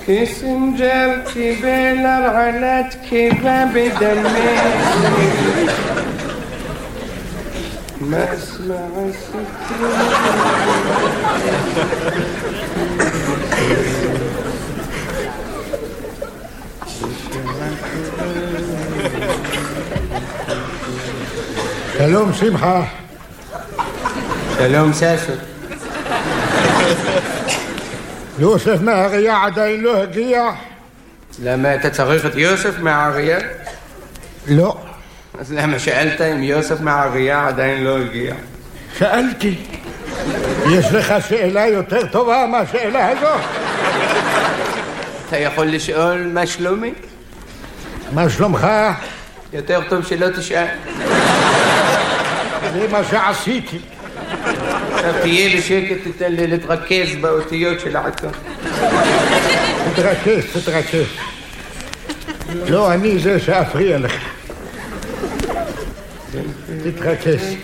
קיסינג'ר קיבל הרעלת קיבה בדמי מסמע הסיפור שלום שמחה. שלום ססו. יוסף מהאריה עדיין לא הגיע? למה אתה צריך את יוסף מהאריה? לא. אז למה שאלת אם יוסף מהאריה עדיין לא הגיע? שאלתי. יש לך שאלה יותר טובה מהשאלה הזאת? אתה יכול לשאול מה שלומי? מה שלומך? יותר טוב שלא תשאל. זה מה שעשיתי. עכשיו תהיה בשקט, תתן לי להתרכז באותיות של העיתון. תתרכז. לא, אני זה שאפריע לך. תתרכז.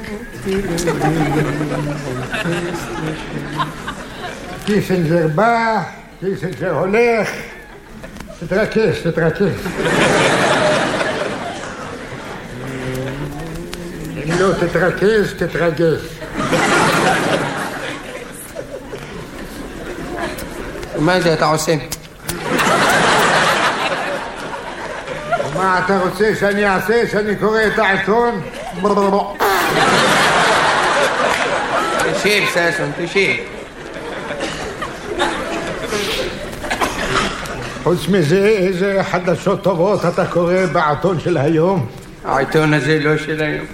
קיסינג'ר בא, קיסינג'ר הולך. תתרכז. אם לא תתרכז, תתרגז. מה זה אתה עושה? מה אתה רוצה שאני אעשה? שאני קורא את העיתון? תשאיר ססון, תשאיר. חוץ מזה, איזה חדשות טובות אתה קורא בעיתון של היום? העיתון הזה לא של היום.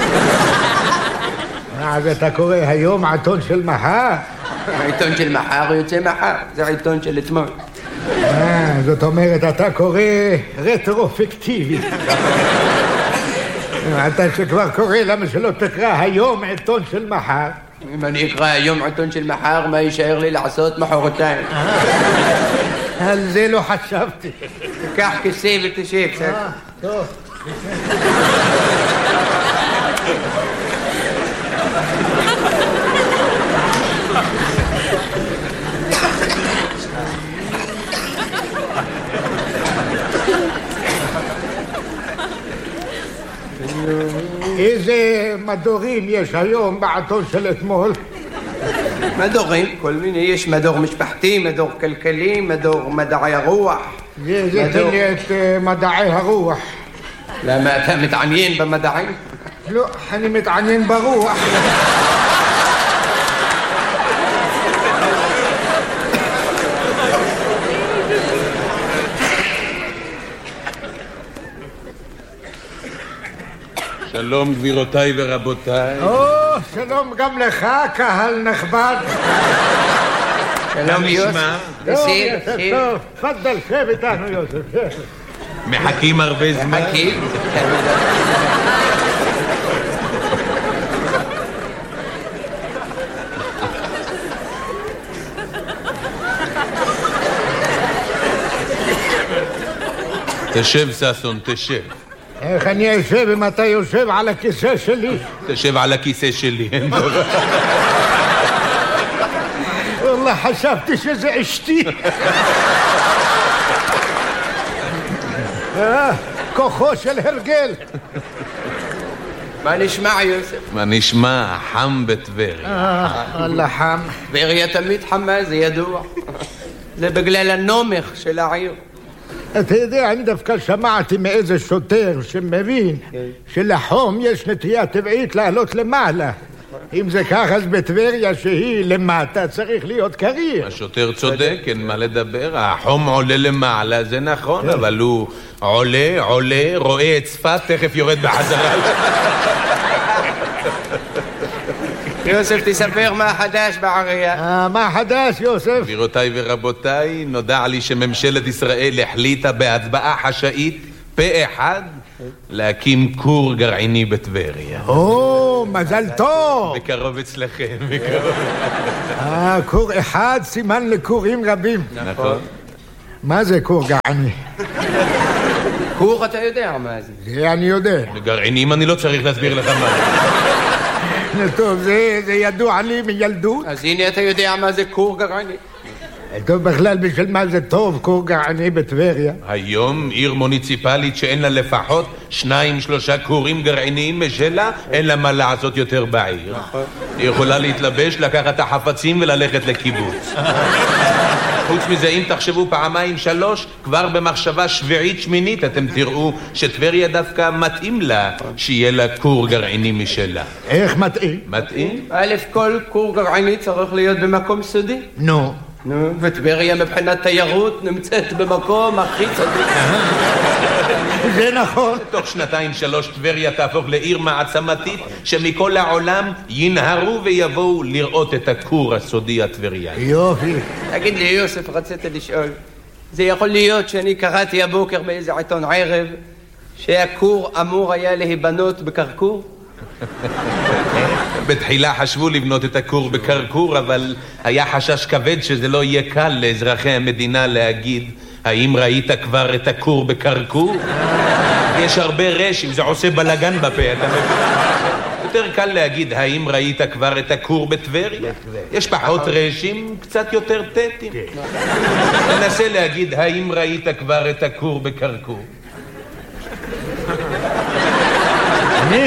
אז אתה קורא היום עיתון של מחר? העיתון של מחר יוצא מחר, זה העיתון של אתמול. זאת אומרת, אתה קורא רטרופקטיבי. אתה שכבר קורא, למה שלא תקרא היום עיתון של מחר? אם אני אקרא היום עיתון של מחר, מה יישאר לי לעשות מחרתיים? על זה לא חשבתי. קח כיסא ותשב, בסדר? טוב. איזה מדורים יש היום בעיתון של אתמול? מדורים, כל מיני, יש מדור משפחתי, מדור כלכלי, מדור מדעי הרוח. זה תן לי את מדעי הרוח. למה אתה מתעניין במדעים? לא, אני מתעניין ברוח. שלום גבירותיי ורבותיי. שלום גם לך, קהל נכבד. שלום יוסף. טוב, תפדל, שב איתנו יוסף. מחכים הרבה זמן. מחכים. תשב ששון, תשב. איך אני אשב אם אתה יושב על הכיסא שלי? תשב על הכיסא שלי, אין דבר. والله חשבתי שזה אשתי. כוחו של הרגל. מה נשמע יוסף? מה נשמע? חם בטבריה. אללה חם. טבריה תמיד חמה, זה ידוע. זה בגלל הנומך של העיר. אתה יודע, אני דווקא שמעתי מאיזה שוטר שמבין שלחום יש נטייה טבעית לעלות למעלה. אם זה ככה, אז בטבריה שהיא למטה צריך להיות קריר. השוטר צודק, אין מה לדבר. החום עולה למעלה, זה נכון, אבל הוא עולה, רואה את צפת, תכף יורד בחזרה. יוסף, תספר מה חדש בעירייה. מה חדש, יוסף? גבירותיי ורבותיי, נודע לי שממשלת ישראל החליטה בהצבעה חשאית פה אחד להקים כור גרעיני בטבריה. מזל טוב. בקרוב אצלכם. כור אחד סימן לכורים רבים. נכון. מה זה כור גרעיני? כור אתה יודע מה זה. זה אני יודע. גרעינים אני לא צריך להסביר לך מה. טוב, זה ידוע לי מילדות. אז הנה אתה יודע מה זה כור גרעיני. טוב בכלל בשביל מה זה טוב כור גרעיני בטבריה? היום עיר מוניציפלית שאין לה לפחות 2-3 כורים גרעיניים משלה, אין לה מה לעשות יותר בעיר. היא יכולה להתלבש, לקחת את החפצים וללכת לקיבוץ. חוץ מזה, אם תחשבו 2-3, כבר במחשבה 7-8 אתם תראו שטבריה דווקא מתאים לה שיהיה לה כור גרעיני משלה. איך מתאים? מתאים? א', כל כור גרעיני צריך להיות במקום סודי. נו. וטבריה מבחינת תיירות נמצאת במקום הכי צדיק. זה נכון. תוך 2-3 טבריה תהפוך לעיר מעצמתית שמכל העולם ינהרו ויבואו לראות את הכור הסודי הטבריאי. יופי. תגיד לי יוסף, רצית לשאול, זה יכול להיות שאני קראתי הבוקר באיזה עיתון ערב שהכור אמור היה להיבנות בקרקור? בתחילה חשבו לבנות את הכור בקרקור, אבל היה חשש כבד שזה לא יהיה קל לאזרחי המדינה להגיד האם ראית כבר את הכור בקרקור? יש הרבה רשים, זה עושה בלגן בפה, אתה מבין? יותר קל להגיד האם ראית כבר את הכור בטבריה? יש פחות רשים, קצת יותר טטים. תנסה להגיד האם ראית כבר את הכור בקרקור. אני?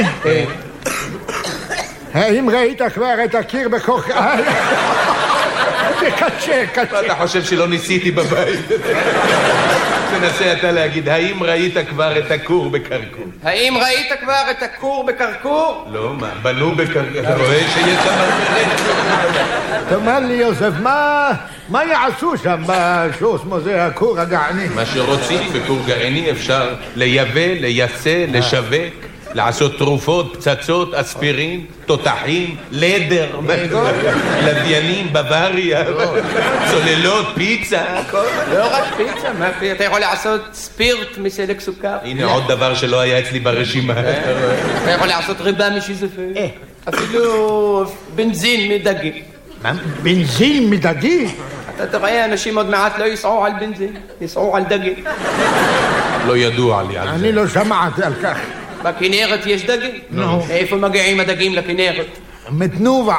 האם ראית כבר את הקיר בקרקור? זה קשה, קשה. אתה חושב שלא ניסיתי בבית? תנסה אתה להגיד, האם ראית כבר את הכור בקרקור? האם ראית כבר את הכור בקרקור? לא, מה? בנו בקרקור. אתה רואה שיש שם... תאמר לי יוסף, מה יעשו שם בשוס מוזה הכור הגרעיני? מה שרוצים בכור גרעיני אפשר לייבא, לייצא, לשווק, לעשות תרופות, פצצות, אספירין, תותחים, לדר, לוויינים, בוואריה, צוללות, פיצה. לא רק פיצה, אתה יכול לעשות ספירט מסלק סוכר. הנה עוד דבר שלא היה אצלי ברשימה. אתה יכול לעשות ריבה משיזופה. אפילו בנזין מדגי. מה? בנזין מדגי? אתה תראה, אנשים עוד מעט לא יסעו על בנזין, יסעו על דגי. לא ידוע לי על זה. אני לא שמעתי על כך. בכנרת יש דגים? נו. איפה מגיעים הדגים לכנרת? מתנובה.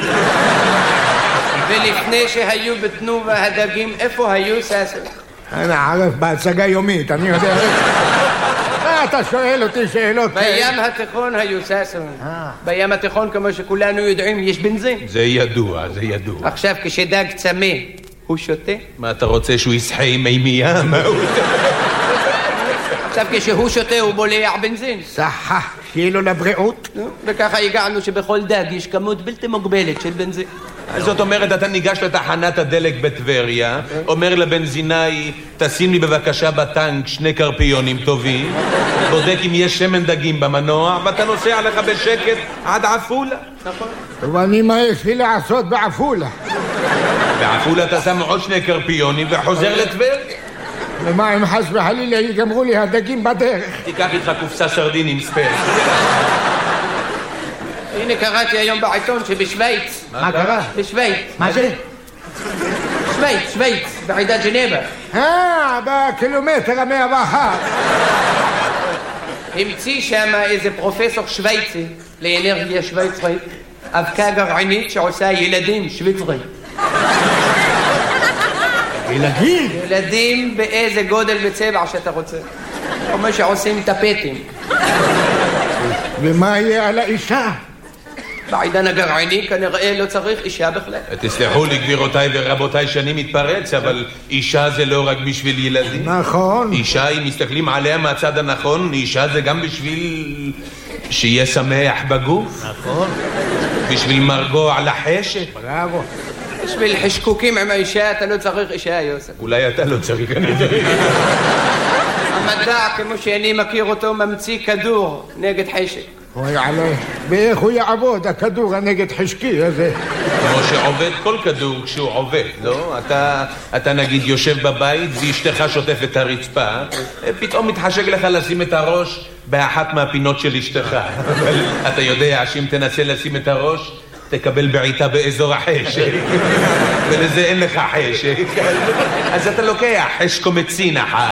ולפני שהיו בתנובה הדגים, איפה היו ססר? אני ערף בהצגה יומית, אני יודע. אתה שואל אותי שאלות. בים התיכון היו ססר. בים התיכון, כמו שכולנו יודעים, יש בנזין. זה ידוע, זה ידוע. עכשיו, כשדג צמא, הוא שותה? מה אתה רוצה, שהוא ישחה עם מימייה? עכשיו כשהוא שותה הוא בולע בנזין. סחה, שיהיה לו לבריאות. וככה הגענו שבכל דג יש כמות בלתי מוגבלת של בנזין. זאת אומרת, אתה ניגש לתחנת הדלק בטבריה, אומר לבנזינאי, תשים לי בבקשה בטנק 2 קרפיונים טובים, בודק אם יש שמן דגים במנוע, ואתה נוסע לך בשקט עד עפולה. נכון. ואני מה יש לי לעשות בעפולה? בעפולה אתה שם עוד 2 קרפיונים וחוזר לטבריה. ומה אם חס וחלילה יגמרו לי הדגים בדרך? תיקח איתך קופסה סרדינים ספייס. הנה קראתי היום בעיתון שבשוויץ. מה קרה? בשוויץ. מה זה? שוויץ, בעידת ג'נבה. בקילומטר 101. המציא שם איזה פרופסור שוויצי לאנרגיה שוויצרית, אבקה גרעינית שעושה ילדים שוויצרים. ילדים? ילדים באיזה גודל וצבע שאתה רוצה. כמו שעושים טפטים. ומה יהיה על האישה? בעידן הגרעיני כנראה לא צריך אישה בכלל. תסלחו לי גבירותיי ורבותיי שאני מתפרץ, אבל אישה זה לא רק בשביל ילדים. נכון. אישה, אם מסתכלים עליה מהצד הנכון, אישה זה גם בשביל שיהיה שמח בגוף. נכון. בשביל מרגוע לחשק. בראבו. בשביל חשקוקים עם האישה אתה לא צריך אישה, יוסף. אולי אתה לא צריך, אני צריך. המדע, כמו שאני מכיר אותו, ממציא כדור נגד חשק. אוי עלי, ואיך הוא יעבוד, הכדור הנגד חשקי הזה? כמו שעובד כל כדור כשהוא עובד, לא? אתה נגיד יושב בבית ואשתך שוטפת את הרצפה, פתאום מתחשק לך לשים את הראש באחת מהפינות של אשתך. אבל אתה יודע שאם תנסה לשים את הראש, תקבל בעיטה באזור החשק. ולזה אין לך חשק. אז אתה לוקח חשקומצין אחת.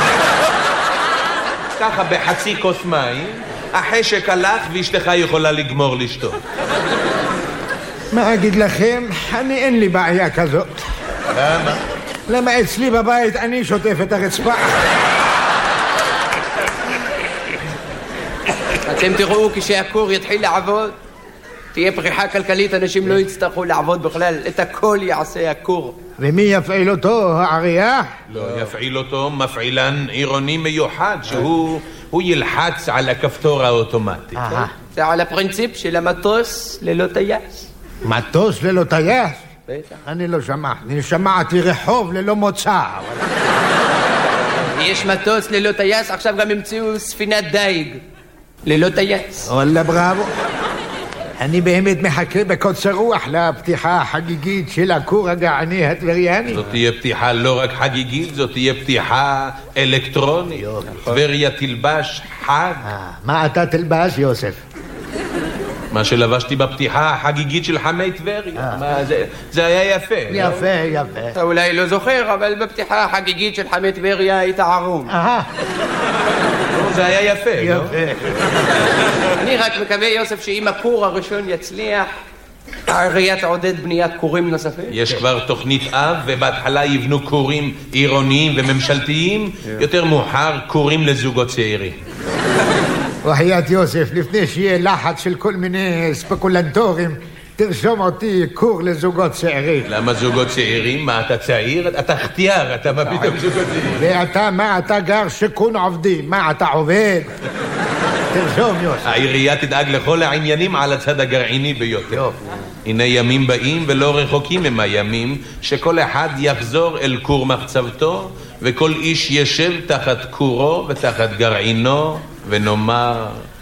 ככה בחצי כוס מים, החשק הלך ואשתך יכולה לגמור לשתות. מה אגיד לכם? אין לי בעיה כזאת. למה? למה אצלי בבית אני שוטף את הרצפה? אתם תראו כשהכור יתחיל לעבוד, תהיה פריחה כלכלית, אנשים לא יצטרכו לעבוד בכלל, את הכל יעשה הכור. ומי יפעיל אותו, העירייה? לא, יפעיל אותו מפעילן עירוני מיוחד, שהוא ילחץ על הכפתור האוטומטי. זה על הפרינציפ של המטוס ללא טייס. מטוס ללא טייס? בטח. אני לא שמעתי, אני שמעתי רחוב ללא מוצא. יש מטוס ללא טייס, עכשיו גם המציאו ספינת דייג ללא טייס. וואלה בראבו. אני באמת מחכה בקוצר רוח לפתיחה החגיגית של הכור הגעני הטבריאני. זאת תהיה פתיחה לא רק חגיגית, זאת תהיה פתיחה אלקטרונית. טבריה תלבש חג. מה אתה תלבש, יוסף? מה שלבשתי בפתיחה החגיגית של חמי טבריה. זה היה יפה. יפה, יפה. אתה אולי לא זוכר, אבל בפתיחה החגיגית של חמי טבריה היית ערום. זה היה יפה, לא? יפה. אני רק מקווה, יוסף, שאם הכור הראשון יצליח, העירייה תעודד בניית כורים נוספים. יש כבר תוכנית אב, ובהתחלה יבנו כורים עירוניים וממשלתיים, יותר מאוחר כורים לזוגות צעירים. וחיית יוסף, לפני שיהיה לחץ של כל מיני ספקולנטורים, תרשום אותי כור לזוגות צעירים. למה זוגות צעירים? מה, אתה צעיר? אתה חתיאר, אתה מה פתאום זוגות צעירים? ואתה, מה אתה גר שיכון עובדי? מה אתה עובד? תרשום, יוסף. העירייה תדאג לכל העניינים על הצד הגרעיני ביותר. הנה ימים באים ולא רחוקים הם הימים שכל אחד יחזור אל כור מחצבתו וכל איש ישב תחת כורו ותחת גרעינו ונאמר